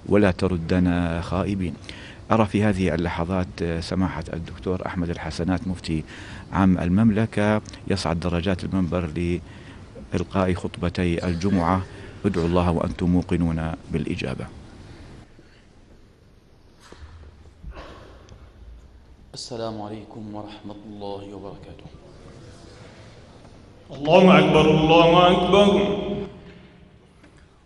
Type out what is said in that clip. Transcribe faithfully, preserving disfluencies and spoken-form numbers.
ولا تردنا خائبين. أرى في هذه اللحظات سماحة الدكتور أحمد الحسنات مفتي عام المملكة يصعد درجات المنبر لإلقاء خطبتي الجمعة. ادعوا الله وأنتم موقنون بالإجابة. السلام عليكم ورحمة الله وبركاته. الله أكبر الله أكبر.